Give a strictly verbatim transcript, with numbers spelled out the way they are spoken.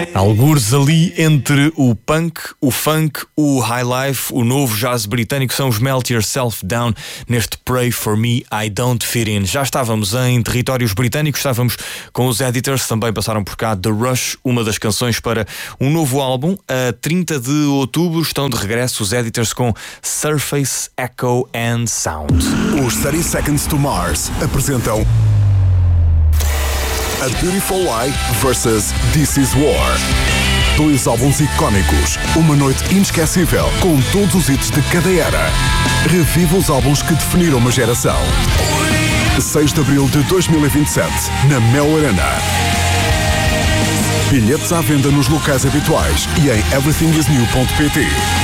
Algures ali entre o punk, o funk, o high life, o novo jazz britânico são os Melt Yourself Down neste Pray For Me, I Don't Fit In. Já estávamos em territórios britânicos, estávamos com os Editors, também passaram por cá The Rush, uma das canções para um novo álbum. A trinta de outubro estão de regresso os Editors com Surface, Echo and Sound. Os thirty Seconds to Mars apresentam A Beautiful Lie versus This Is War. Dois álbuns icónicos, uma noite inesquecível com todos os hits de cada era. Reviva os álbuns que definiram uma geração. seis de abril de dois mil e vinte e sete, na Mel Arena. Bilhetes à venda nos locais habituais e em everything is new ponto pt.